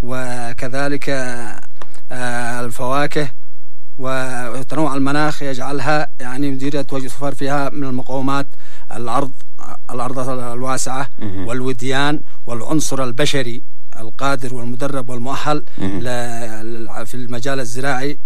وكذلك الفواكه وتنوع المناخ يجعلها يعني مديرية توفر فيها من المقومات الأرض الواسعة والوديان والعنصر البشري القادر والمدرب والمؤهل في المجال الزراعي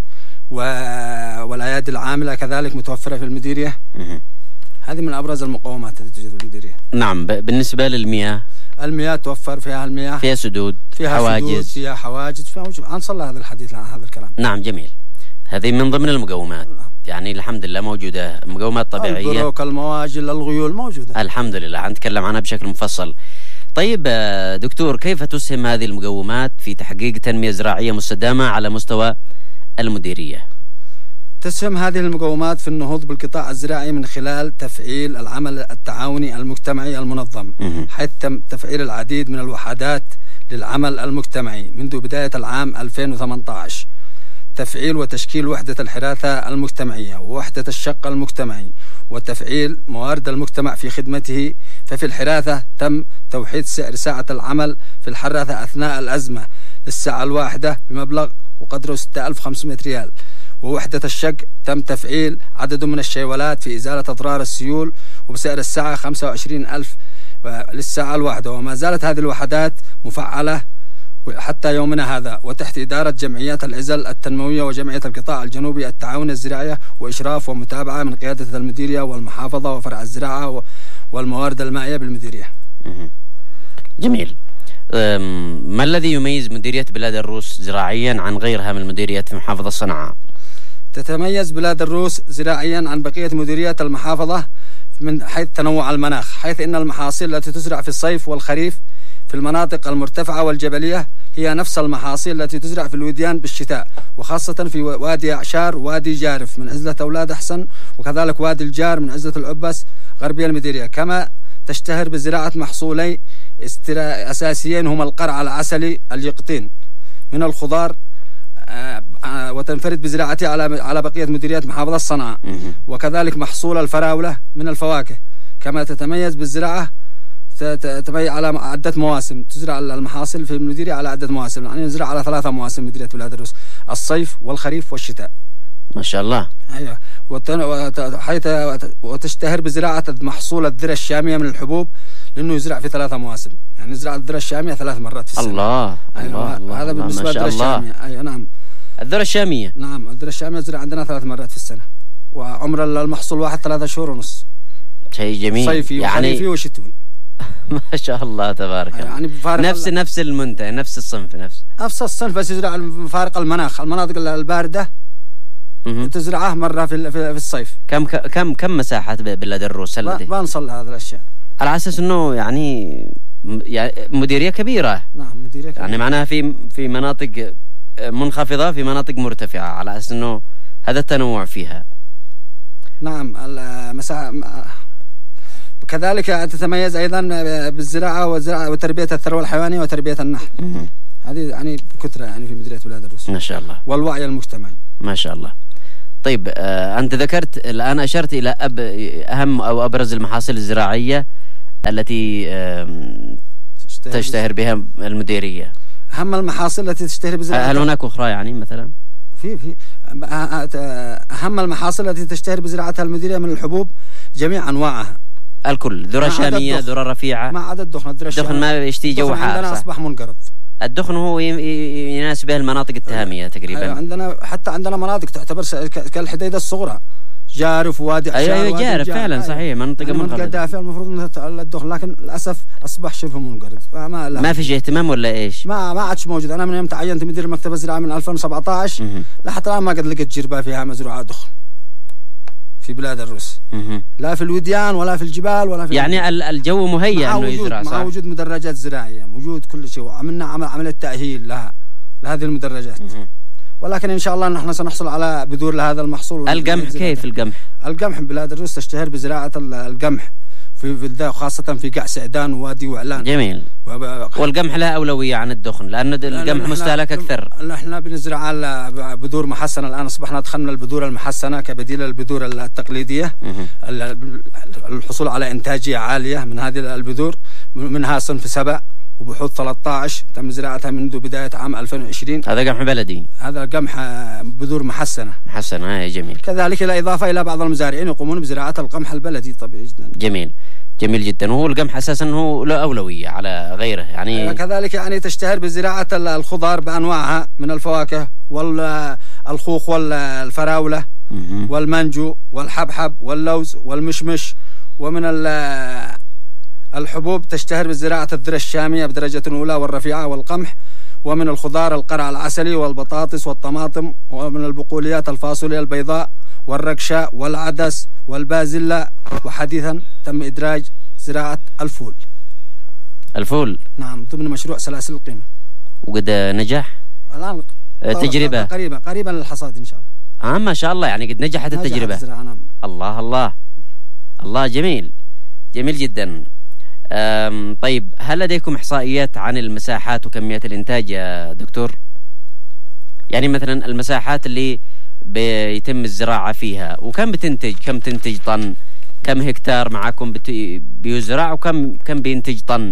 والأيادي العاملة كذلك متوفرة في المديرية. هذه من أبرز المقومات التي توجد في المديرية. نعم. بالنسبة للمياه، المياه توفر فيها المياه، فيها سدود، فيها حواجز، فيها حواجز، فيها هنصل هذا الحديث عن هذا الكلام. نعم جميل. هذه من ضمن المقومات. يعني الحمد لله موجودة مقومات طبيعية، البروك، المواجل، الغيول موجودة الحمد لله. هنتكلم عنها بشكل مفصل. طيب دكتور، كيف تسهم هذه المقومات في تحقيق تنمية زراعية مستدامة على مستوى المديرية؟ تسهم هذه المقومات في النهوض بالقطاع الزراعي من خلال تفعيل العمل التعاوني المجتمعي المنظم، حيث تم تفعيل العديد من الوحدات للعمل المجتمعي منذ بداية العام 2018. تفعيل وتشكيل وحدة الحراثة المجتمعية ووحدة الشق المجتمعي وتفعيل موارد المجتمع في خدمته. ففي الحراثة تم توحيد سعر ساعة العمل في الحراثة أثناء الأزمة للساعة الواحدة بمبلغ وقدره 6500 ريال. ووحدة الشق تم تفعيل عدد من الشيولات في إزالة أضرار السيول وبسعر الساعة 25,000 للساعة الواحدة. وما زالت هذه الوحدات مفعلة حتى يومنا هذا وتحت إدارة جمعيات العزل التنموية وجمعية القطاع الجنوبي التعاون الزراعية، وإشراف ومتابعة من قيادة المديرية والمحافظة وفرع الزراعة والموارد المائية بالمديرية. جميل. ما الذي يميز مديرية بلاد الروس زراعيا عن غيرها من المديريات في محافظة صنعاء؟ تتميز بلاد الروس زراعيا عن بقية مديريات المحافظة من حيث تنوع المناخ، حيث إن المحاصيل التي تزرع في الصيف والخريف في المناطق المرتفعة والجبلية هي نفس المحاصيل التي تزرع في الوديان بالشتاء، وخاصة في وادي أعشار وادي جارف من عزلة أولاد أحسن، وكذلك وادي الجار من عزلة العبس غربية المديرية. كما تشتهر بزراعة محصولي أساسيين هما القرع العسلي اليقطين من الخضار، وتنفرد بزراعته على بقية مديريات محافظة صنعاء، وكذلك محصول الفراولة من الفواكه. كما تتميز بالزراعة تبي على عدة مواسم، تزرع المحاصيل في المديرية على عدة مواسم، يعني نزرع على 3 مواسم مديرية بلاد الروس: الصيف والخريف والشتاء. ما شاء الله. أيوة. حيث وتشتهر بزراعة محصول الذرة الشامية من الحبوب، لأنه يزرع في 3 مواسم، يعني نزرع الذرة الشامية 3 مرات في السنة. الله. أيوة. الله. هذا بالنسبة للذرة الشامية. أيوة نعم. الذرة الشامية. نعم، الذرة الشامية تزرع عندنا 3 مرات في السنة، وعمر المحصول واحد 3 شهور ونص. شيء جميل. صيفي وخريفي وشتوي. ما شاء الله تبارك الله. يعني نفس المنتج، نفس الصنف، نفس الصنف، بس يزرع مفارق المناخ. المناطق الباردة تزرعه مرة في الصيف. كم مساحة بلاد الروس التي بنصل هذه الأشياء على أساس إنه يعني مديرية كبيرة؟ نعم، مديرية كبيرة. يعني معناها في مناطق منخفضة، في مناطق مرتفعة، على أساس إنه هذا التنوع فيها. نعم. كذلك تتميز أيضا بالزراعة وتربية الثروة الحيوانية وتربية النحل. هذه يعني بكثرة يعني في مديرية بلاد الروس. ما شاء الله. والوعي المجتمعي. ما شاء الله. طيب أنت ذكرت الآن، أشرت إلى أهم أو أبرز المحاصيل الزراعية التي تشتهر بها المديرية. أهم المحاصيل التي تشتهر بزراعتها. هل هناك أخرى يعني مثلا؟ في أهم المحاصيل التي تشتهر بزراعتها المديرية من الحبوب جميع أنواعها. الكل، ذرة شامية، ذرة رفيعة، ما عدا الدخن. الدخن ما يشتي جو حار. عندنا أصبح منقرض. الدخن هو يناسب المناطق التهامية تقريبا. أيوة. حتى عندنا مناطق تعتبر كالحديدة الصغرى، جارف وادي أعشار. أيوة جارف فعلا. صحيح، منطقة منقرضة دافئة المفروض الدخن، لكن للأسف أصبح شبه منقرض. ما في اهتمام ولا إيش؟ ما عادش موجود. أنا من يوم تعينت مدير المكتب الزراعي من 2017 لحتى الآن ما قد لقيت جربة فيها مزروعة دخن في بلاد الروس. لا في الوديان ولا في الجبال ولا في يعني الجو مهيأ انه يزرع، صح؟ مع وجود مدرجات زراعية، موجود كل شيء، وعملنا عملية تأهيل لها لهذه المدرجات. ولكن ان شاء الله نحن سنحصل على بذور لهذا المحصول. القمح كيف؟ القمح بلاد الروس تشتهر بزراعة القمح في خاصة في قاع سعدان ووادي وعلان. جميل. والقمح له أولوية عن الدخن لأن القمح مستهلك أكثر. نحن بنزرع بذور محسنة. الآن أصبحنا دخلنا البذور المحسنة كبديل للبذور التقليدية. الحصول على إنتاجية عالية من هذه البذور، منها صنف 7 وبحوث 13 تم زراعتها منذ بداية عام 2020. هذا قمح بلدي، هذا قمح بذور محسنة. جميل. كذلك الإضافة إلى بعض المزارعين يقومون بزراعة القمح البلدي طبيعي جدا. جميل جدا. وهو القمح أساسا هو له أولوية على غيره يعني. كذلك يعني تشتهر بزراعة الخضار بأنواعها من الفواكه والخوخ والفراولة والمانجو والحبحب واللوز والمشمش. ومن الحبوب تشتهر بزراعة الذرة الشامية بدرجة أولى والرفيعة والقمح. ومن الخضار القرع العسلي والبطاطس والطماطم. ومن البقوليات الفاصوليا البيضاء والركشة والعدس والبازلة. وحديثا تم إدراج زراعة الفول. نعم ضمن مشروع سلاسل القيمة. وقد نجح الآن تجربة قريبا للحصاد إن شاء الله. ما شاء الله يعني قد نجحت التجربة. نعم. الله جميل جدا. طيب هل لديكم إحصائيات عن المساحات وكميات الإنتاج يا دكتور؟ يعني مثلا المساحات اللي بيتم الزراعة فيها وكم بتنتج، كم تنتج طن، كم هكتار معكم بيزرع وكم بينتج طن؟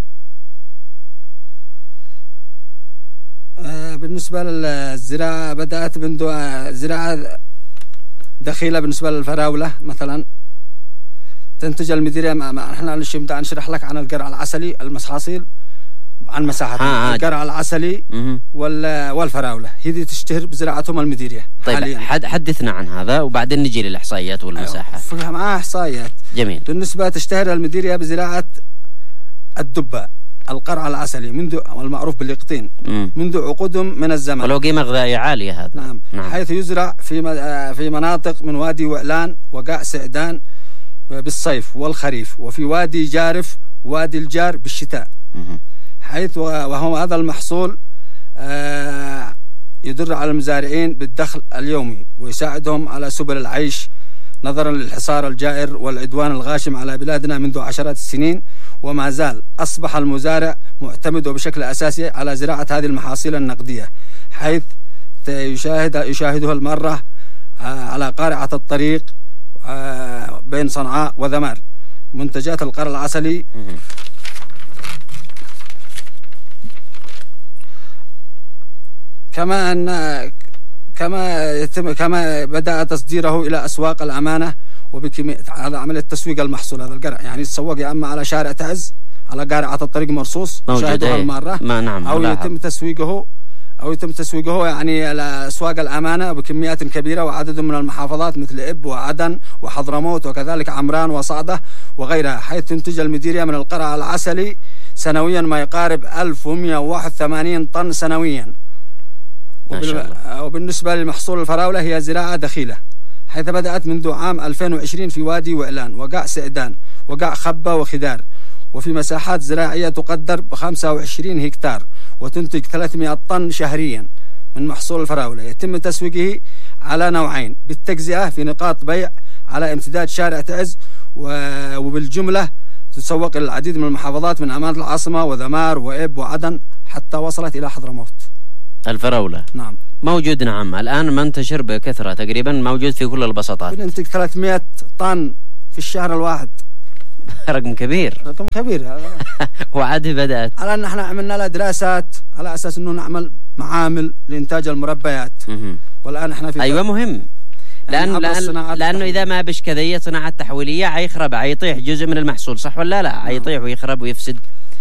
بالنسبة للزراعة بدأت منذ زراعة دخيلة. بالنسبة للفراولة مثلا تنتج المديرية احنا بدنا نشرح لك عن القرع العسلي المحاصيل عن مساحة القرع العسلي والفراولة هذه تشتهر بزراعتهم المديرية. طيب حدثنا عن هذا وبعدين نجي للإحصائيات والمساحة. معاه إحصائيات. جميل. بالنسبة تشتهر المديرية بزراعة الدبة القرع العسلي منذ المعروف باليقطين منذ عقود من الزمن، ولو قيمة غذائية عالية هذا. نعم. حيث يزرع في مناطق من وادي وعلان وقاع سعدان بالصيف والخريف، وفي وادي جارف وادي الجار بالشتاء. حيث وهو هذا المحصول يدر على المزارعين بالدخل اليومي ويساعدهم على سبل العيش نظرا للحصار الجائر والعدوان الغاشم على بلادنا منذ عشرات السنين. وما زال أصبح المزارع معتمد بشكل أساسي على زراعة هذه المحاصيل النقدية، حيث يشاهدها المرة على قارعة الطريق بين صنعاء وذمار منتجات القرع العسلي. كما بدأ تصديره إلى أسواق الأمانة وبكمية على عملية تسويق المحصول. هذا القرع يعني يتسوق يا أما على شارع تعز على قارعة الطريق مرصوص شاهدوها المرة، أو يتم تسويقه يعني على أسواق الأمانة بكميات كبيرة وعدد من المحافظات مثل إب وعدن وحضرموت وكذلك عمران وصعدة وغيرها، حيث تنتج المديرية من القرع العسلي سنويا ما يقارب 1181 طن سنويا. وبالنسبة لمحصول الفراولة هي زراعة دخيلة، حيث بدأت منذ عام 2020 في وادي وعلان وقاع سعدان وقاع خبة وخدار، وفي مساحات زراعية تقدر ب25 هكتار، وتنتج 300 طن شهريا من محصول الفراولة. يتم تسويقه على نوعين: بالتجزئة في نقاط بيع على امتداد شارع تعز، وبالجملة تسوق إلى العديد من المحافظات من أمانة العاصمة وذمار وإب وعدن حتى وصلت إلى حضرموت. الفراولة نعم موجود، نعم الآن منتشر بكثرة، تقريبا موجود في كل البساطات. بننتج 300 طن في الشهر الواحد. رقم كبير. وعاده بدأت على أن احنا عملنا لها دراسات على أساس أنه نعمل معامل لإنتاج المربيات. والآن احنا في أيوة مهم، لأنه إذا ما بش كذية صناعة تحويلية حيخرب، حيطيح جزء من المحصول، صح ولا لا؟ حيطيح ويخرب ويفسد.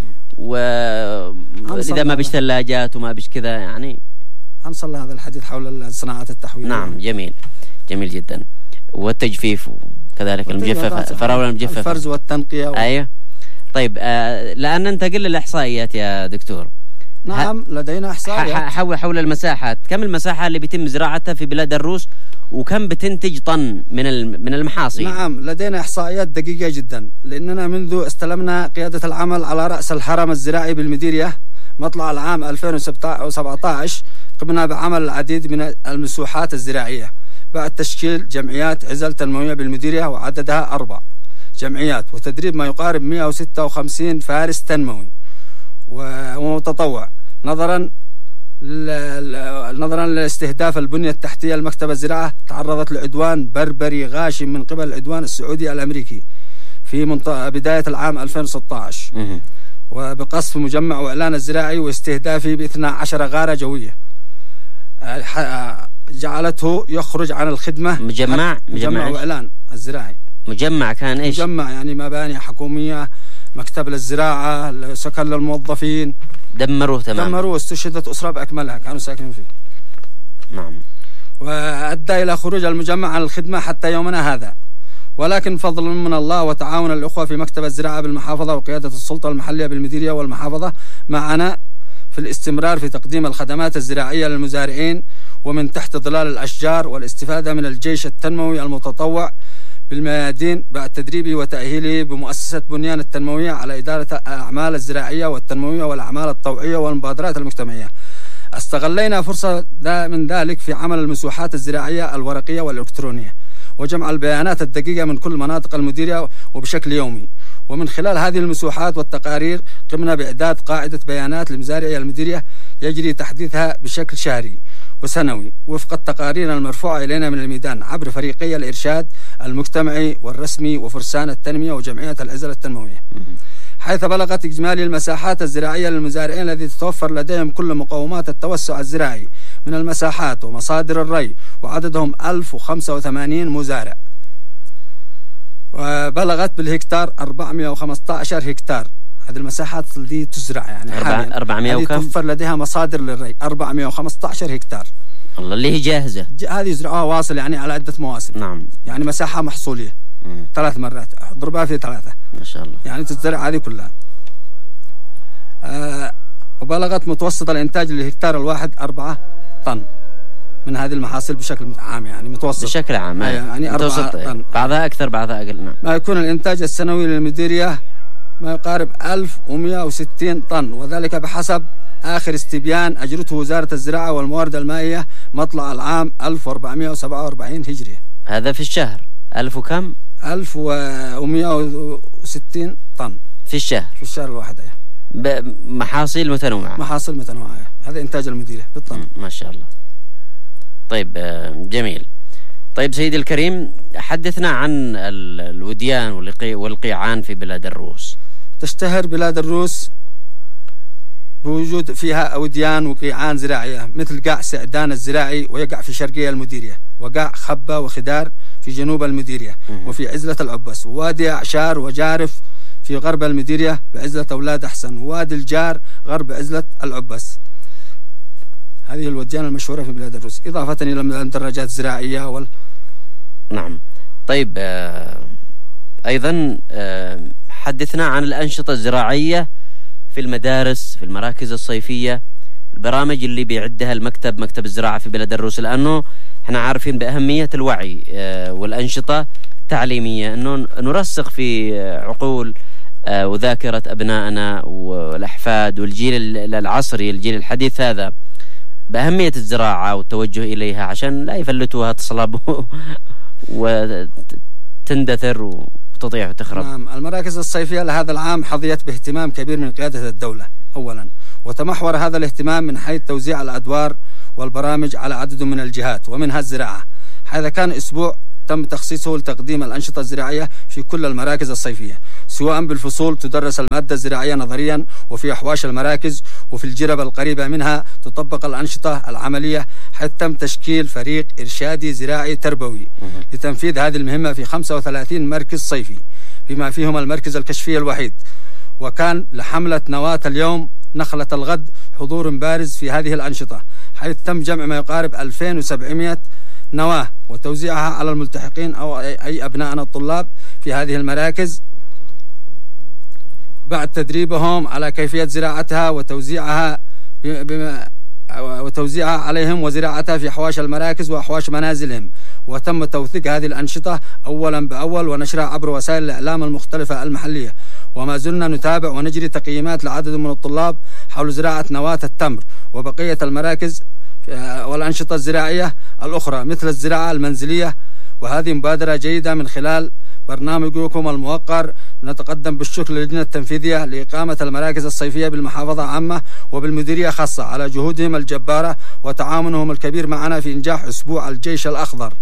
وإذا ما بش ثلاجات وما بش كذا يعني. هنصل هذا الحديث حول صناعة التحويل. نعم جميل جدا. والتجفيف وكذلك المجففة، الفراولة المجففة، الفرز والتنقية أيوة. طيب لأن ننتقل للإحصائيات يا دكتور. نعم لدينا إحصائيات حول المساحات. كم المساحة اللي بيتم زراعتها في بلاد الروس وكم بتنتج طن من المحاصيل؟ نعم لدينا إحصائيات دقيقة جدا، لأننا منذ استلمنا قيادة العمل على رأس الحرم الزراعي بالمديرية مطلع العام 2017 قمنا بعمل العديد من المسوحات الزراعية بعد تشكيل جمعيات عزل تنموية بالمديرية، وعددها 4 جمعيات، وتدريب ما يقارب 156 فارس تنموي ومتطوع، نظرا لاستهداف البنية التحتية. المكتبة الزراعة تعرضت لعدوان بربري غاشم من قبل العدوان السعودي الأمريكي في بداية العام 2016، وبقصف مجمع وعلان الزراعي واستهدافه ب12 غارة جوية جعلته يخرج عن الخدمة. مجمع وعلان الزراعي. مجمع كان ايش؟ مجمع يعني مباني حكومية، مكتب للزراعة، سكن للموظفين. دمروه تماما. دمروه، استشهدت أسرة بأكملها كانوا ساكنين فيه. نعم. وأدى إلى خروج المجمع عن الخدمة حتى يومنا هذا، ولكن فضل من الله وتعاون الأخوة في مكتب الزراعة بالمحافظة وقيادة السلطة المحلية بالمديرية والمحافظة معنا في الاستمرار في تقديم الخدمات الزراعية للمزارعين ومن تحت ظلال الأشجار، والاستفادة من الجيش التنموي المتطوع بالميادين بعد تدريبه وتأهيله بمؤسسة بنيان التنموية على إدارة الأعمال الزراعية والتنموية والأعمال الطوعية والمبادرات المجتمعية. استغلينا فرصة من ذلك في عمل المسوحات الزراعية الورقية والإلكترونية وجمع البيانات الدقيقة من كل مناطق المديرية وبشكل يومي، ومن خلال هذه المسوحات والتقارير قمنا بإعداد قاعدة بيانات لمزارعي المديرية يجري تحديثها بشكل شهري وسنوي وفق التقارير المرفوعة إلينا من الميدان عبر فريقي الإرشاد المجتمعي والرسمي وفرسان التنمية وجمعية العزل التنموية، حيث بلغت إجمالي المساحات الزراعية للمزارعين الذي تتوفر لديهم كل مقومات التوسع الزراعي من المساحات ومصادر الري، وعددهم 1085 مزارع، وبلغت بالهكتار 415 هكتار. هذه المساحات اللي تزرع يعني 400 وكم؟ توفر لديها مصادر للري 415 هكتار. الله، اللي هي جاهزة هذه يزرعوها واصل يعني على عدة مواسم. نعم. يعني مساحة محصولية 3 مرات اضربها في 3 ما شاء الله، يعني تزرع هذه كلها. وبلغت متوسط الإنتاج للهكتار الواحد 4 طن من هذه المحاصيل بشكل عام، يعني متوسط بشكل عام يعني 4 طن، بعضها أكثر بعضها أقل. نعم. ما يكون الإنتاج السنوي للمديرية ما يقارب 1160 طن، وذلك بحسب آخر استبيان أجرته وزارة الزراعة والموارد المائية مطلع العام 1447 هجرية. هذا في الشهر 1000 وكم؟ 1160 طن في الشهر. في الشهر الواحد. محاصيل متنوعة. محاصيل متنوعة، هذا إنتاج المديرية بالطن. ما شاء الله. طيب جميل. طيب سيدي الكريم، حدثنا عن الوديان والقيعان في بلاد الروس. تشتهر بلاد الروس بوجود فيها أوديان وقيعان زراعية مثل قاع سعدان الزراعي ويقع في شرقية المديرية، وقاع خبة وخدار في جنوب المديرية وفي عزلة العبس، ووادي أعشار وجارف في غرب المديرية بعزلة أولاد أحسن، ووادي الجار غرب عزلة العبس. هذه الوديان المشهورة في بلاد الروس، إضافة إلى المدرجات الزراعية نعم. طيب أيضا حدثنا عن الأنشطة الزراعية في المدارس، في المراكز الصيفية، البرامج اللي بيعدها مكتب الزراعة في بلاد الروس، لأنه احنا عارفين بأهمية الوعي والأنشطة التعليمية، أنه نرسخ في عقول وذاكرة أبنائنا والأحفاد والجيل العصري، الجيل الحديث هذا، بأهمية الزراعة والتوجه إليها عشان لا يفلتوها تصلب وتندثر وتضيع وتخرب. نعم. المراكز الصيفية لهذا العام حظيت باهتمام كبير من قيادة الدولة أولا، وتمحور هذا الاهتمام من حيث توزيع الأدوار والبرامج على عدد من الجهات ومنها الزراعة، حيث كان أسبوع تم تخصيصه لتقديم الأنشطة الزراعية في كل المراكز الصيفية، سواء بالفصول تدرس المادة الزراعية نظريا، وفي أحواش المراكز وفي الجرب القريبة منها تطبق الأنشطة العملية، حيث تم تشكيل فريق إرشادي زراعي تربوي لتنفيذ هذه المهمة في 35 مركز صيفي بما فيهم المركز الكشفي الوحيد. وكان لحملة نواة اليوم نخلة الغد حضور بارز في هذه الأنشطة، حيث تم جمع ما يقارب 2700 نواة وتوزيعها على الملتحقين أو أي أبنائنا الطلاب في هذه المراكز بعد تدريبهم على كيفية زراعتها وتوزيعها عليهم وزراعتها في أحواش المراكز وأحواش منازلهم. وتم توثيق هذه الأنشطة أولا بأول ونشرها عبر وسائل الإعلام المختلفة المحلية، وما زلنا نتابع ونجري تقييمات لعدد من الطلاب حول زراعة نواة التمر وبقية المراكز والأنشطة الزراعية الأخرى مثل الزراعة المنزلية. وهذه مبادرة جيدة من خلال برنامجكم الموقر. نتقدم بالشكر للجنة التنفيذية لإقامة المراكز الصيفية بالمحافظة عامة وبالمديرية خاصة على جهودهم الجبارة وتعاونهم الكبير معنا في إنجاح أسبوع الجيش الأخضر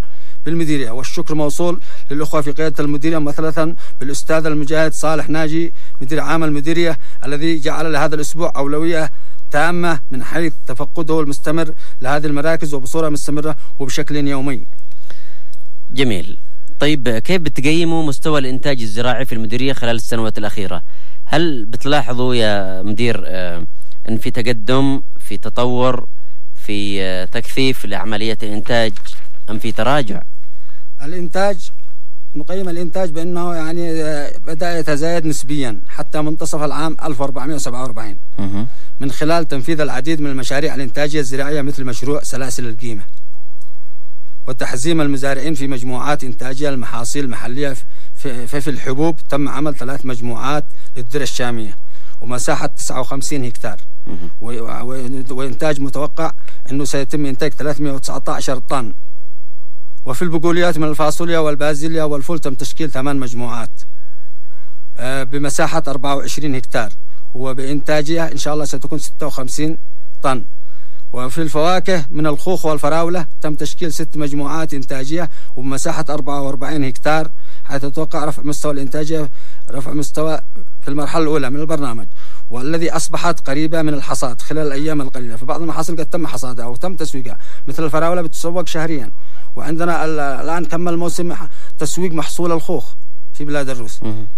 بالمديرية. والشكر موصول للأخوة في قيادة المديرية مثلا بالأستاذ المجاهد صالح ناجي مدير عام المديرية الذي جعل لهذا الأسبوع أولوية تامة من حيث تفقده المستمر لهذه المراكز وبصورة مستمرة وبشكل يومي. جميل. طيب كيف بتقيموا مستوى الإنتاج الزراعي في المديرية خلال السنوات الأخيرة؟ هل بتلاحظوا يا مدير أن في تقدم، في تطور، في تكثيف لعملية الإنتاج، أم في تراجع؟ الإنتاج نقيم الإنتاج بأنه يعني بدأ يتزايد نسبيا حتى منتصف العام 1447 من خلال تنفيذ العديد من المشاريع الإنتاجية الزراعية مثل مشروع سلاسل القيمة وتحزيم المزارعين في مجموعات إنتاجية المحاصيل المحلية. في الحبوب تم عمل 3 مجموعات للذرة الشامية ومساحة 59 هكتار وإنتاج متوقع أنه سيتم إنتاج 319 طن. وفي البقوليات من الفاصوليا والبازيليا والفول تم تشكيل 8 مجموعات بمساحة 24 هكتار وبإنتاجية إن شاء الله ستكون 56 طن. وفي الفواكه من الخوخ والفراولة تم تشكيل 6 مجموعات إنتاجية وبمساحة 44 هكتار حيث تتوقع رفع مستوى في المرحلة الأولى من البرنامج والذي أصبحت قريبة من الحصاد خلال الأيام القليلة. فبعض المحاصيل قد تم حصادها أو تم تسويقها مثل الفراولة بتسوق شهريا. وعندنا الآن كمل موسم تسويق محصول الخوخ في بلاد الروس.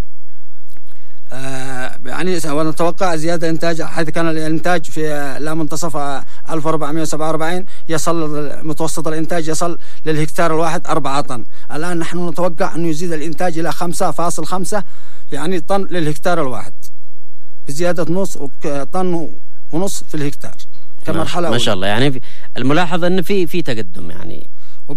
يعني ونتوقع زيادة إنتاج حيث كان الإنتاج في لا منتصف 1447 يصل متوسط الإنتاج يصل للهكتار الواحد 4 طن. الآن نحن نتوقع أن يزيد الإنتاج إلى 5.5 يعني طن للهكتار الواحد بزيادة نص طن ونص في الهكتار كمرحلة ما شاء الله. يعني الملاحظ أن في تقدم يعني.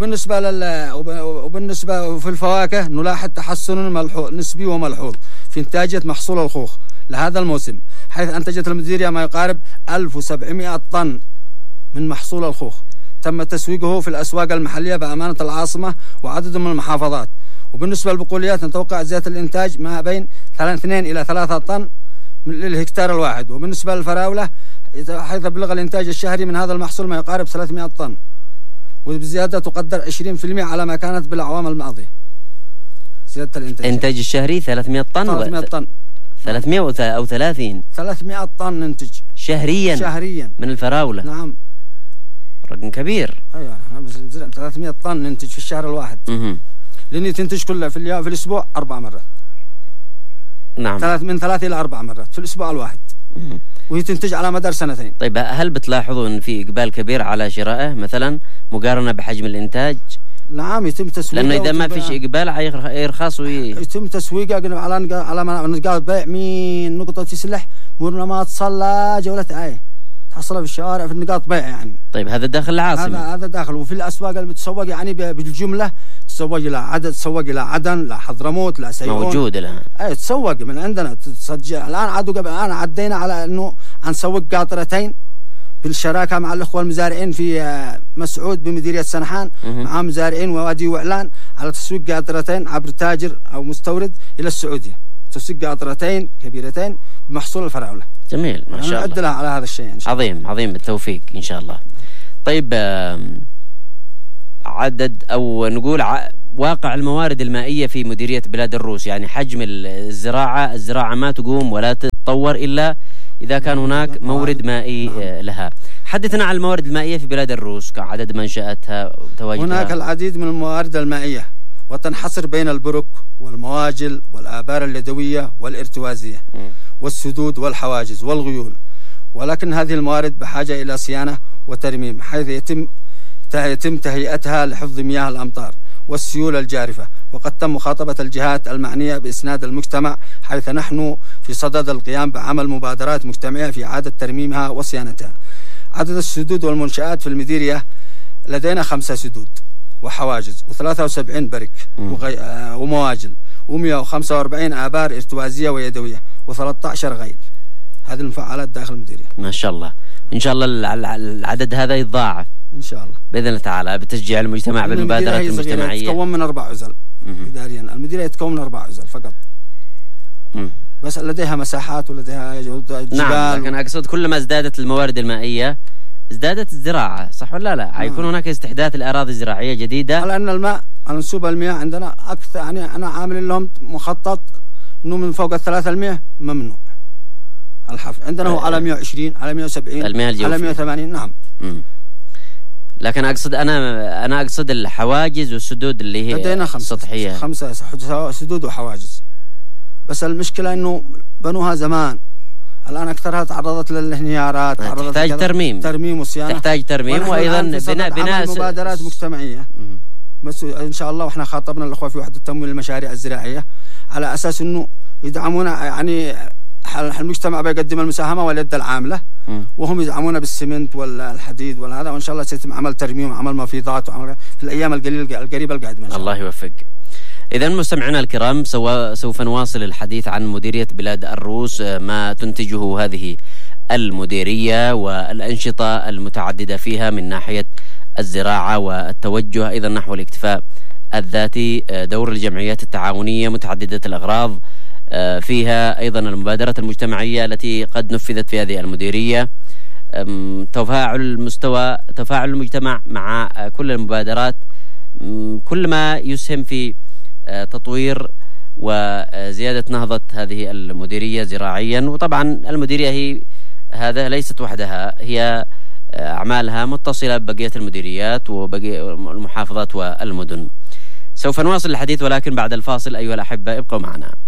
وبالنسبة في الفواكه نلاحظ تحسن نسبي وملحوظ في إنتاجية محصول الخوخ لهذا الموسم حيث أنتجت المديرية ما يقارب 1700 طن من محصول الخوخ تم تسويقه في الأسواق المحلية بأمانة العاصمة وعدد من المحافظات. وبالنسبة للبقوليات نتوقع زيادة الإنتاج ما بين 2 إلى 3 طن للهكتار الواحد. وبالنسبة للفراولة حيث بلغ الإنتاج الشهري من هذا المحصول ما يقارب 300 طن وبزيادة تقدر 20% على ما كانت بالأعوام الماضية. زيادة الإنتاج الشهري 300 طن 300 طن 300 أو 30 300 طن ننتج شهريا من الفراولة. نعم رقم كبير. أيوة 300 طن ننتج في الشهر الواحد لأني تنتج كلها في الأسبوع 4 مرات. نعم من 3 إلى 4 مرات في الأسبوع الواحد وهي تنتج على مدار 2 سنين. طيب هل بتلاحظوا أن في إقبال كبير على شرائه مثلا مقارنة بحجم الإنتاج؟ نعم يتم تسويقه لأنه إذا ما فيش إقبال يرخص يتم تسويقه على نقاط بيع من نقطة سلح مرنا ما تصلى جولة تحصلها في الشوارع في النقاط بيع يعني. طيب هذا داخل العاصمة. هذا داخل. وفي الأسواق اللي بتسوق يعني بالجملة تسوق إلى عدن لا حضرموت لا سيئون موجود الآن. تسوق من عندنا تسجل الآن الآن عدينا على إنه هنسوق قاطرتين بالشراكة مع الأخوة المزارعين في مسعود بمديرية سنحان مع مزارعين ووادي وعلان على تسويق قاطرتين عبر تاجر أو مستورد إلى السعودية. تسويق قاطرتين كبيرتين بمحصول الفراولة. جميل ما شاء الله. نعدلها على هذا الشيء إن شاء الله. عظيم بالتوفيق إن شاء الله. طيب عدد أو نقول واقع الموارد المائية في مديرية بلاد الروس يعني حجم الزراعة ما تقوم ولا تتطور إلا إذا كان هناك مورد مائي لها. حدثنا عن الموارد المائية في بلاد الروس كعدد منشآتها وتواجدها. هناك العديد من الموارد المائية وتنحصر بين البرك والمواجل والآبار اليدوية والارتوازية والسدود والحواجز والغيول. ولكن هذه الموارد بحاجة إلى صيانة وترميم حيث يتم تهيئتها لحفظ مياه الأمطار والسيول الجارفة. وقد تم مخاطبة الجهات المعنية بإسناد المجتمع حيث نحن في صدد القيام بعمل مبادرات مجتمعية في إعادة ترميمها وصيانتها. عدد السدود والمنشآت في المديرية لدينا 5 سدود وحواجز و73 برك ومواجل و145 آبار ارتوازية ويدوية و13 غيل. هذه المفعلات داخل المديرية. ما شاء الله. إن شاء الله العدد هذا يتضاعف إن شاء الله بإذن الله تعالى بتشجيع المجتمع بالمبادرات المجتمعية. تتكون من 4 عزل إداريا. المديرية تتكون من 4 عزل فقط بس لديها مساحات ولديها جبال. نعم لكن أقصد كلما ازدادت الموارد المائية ازدادت الزراعة صح ولا لا؟ حيكون هناك استحداث الأراضي الزراعية جديدة. على أن الماء منسوب المياه عندنا أكثر، يعني أنا عامل لهم مخطط إنه من فوق 300 ممنوع الحفر عندنا، هو على 120 على 170 على 180. نعم. لكن أقصد أنا أقصد الحواجز والسدود اللي هي لدينا السطحية 5 سدود وحواجز، بس المشكلة إنه بنوها زمان، الآن أكثرها تعرضت للانهيارات، تحتاج ترميم وصيانة، تحتاج ترميم، وأيضا بناء مبادرات مجتمعية. بس إن شاء الله وإحنا خاطبنا الأخوة في وحدة تمويل المشاريع الزراعية على أساس إنه يدعمونا، يعني المجتمع بيقدم المساهمة واليد العاملة وهم يدعمونا بالسمنت والحديد والهذا، وإن شاء الله سيتم عمل ترميم وعمل مفيضات وعمل في الأيام القريبة القادمة إن شاء الله. الله يوفق. إذن مستمعينا الكرام، سوف نواصل الحديث عن مديرية بلاد الروس، ما تنتجه هذه المديرية والأنشطة المتعددة فيها من ناحية الزراعة والتوجه أيضا نحو الاكتفاء الذاتي، دور الجمعيات التعاونية متعددة الأغراض فيها، أيضا المبادرات المجتمعية التي قد نفذت في هذه المديرية، تفاعل المجتمع مع كل المبادرات، كل ما يسهم في تطوير وزيادة نهضة هذه المديرية زراعيا. وطبعا المديرية هي هذا ليست وحدها، هي أعمالها متصلة ببقية المديريات وبقية المحافظات والمدن. سوف نواصل الحديث ولكن بعد الفاصل. أيها الأحبة ابقوا معنا.